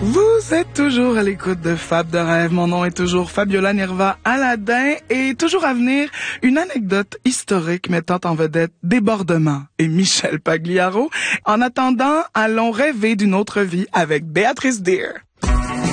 Vous êtes toujours à l'écoute de Fab de rêve. Mon nom est toujours Fabiola Nerva Aladin et toujours à venir, une anecdote historique mettant en vedette Débordement et Michel Pagliaro. En attendant, allons rêver d'une autre vie avec Béatrice Deer.